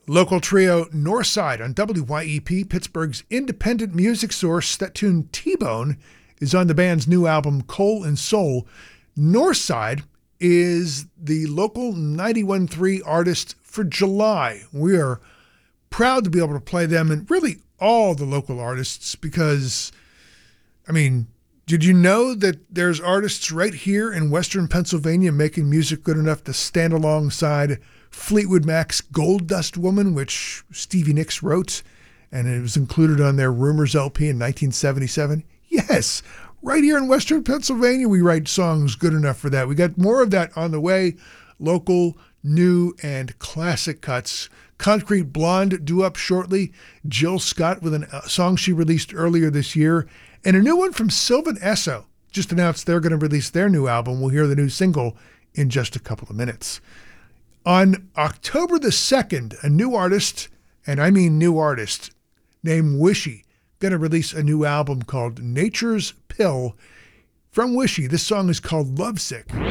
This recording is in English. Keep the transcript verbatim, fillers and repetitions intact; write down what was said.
Local trio Northside on W Y E P, Pittsburgh's independent music source. That tune T-Bone is on the band's new album Coal and Soul. Northside is the local ninety-one point three artist for July. We are proud to be able to play them and really all the local artists because, I mean, did you know that there's artists right here in Western Pennsylvania making music good enough to stand alongside Fleetwood Mac's Gold Dust Woman, which Stevie Nicks wrote, and it was included on their Rumors L P in nineteen seventy-seven? Yes, right here in Western Pennsylvania, we write songs good enough for that. We got more of that on the way. Local, new, and classic cuts. Concrete Blonde due up shortly. Jill Scott with a song she released earlier this year. And a new one from Sylvan Esso. Just announced they're going to release their new album. We'll hear the new single in just a couple of minutes. On October the second, a new artist, and I mean new artist, named Wishy, going to release a new album called Nature's Pill. From Wishy, this song is called Lovesick.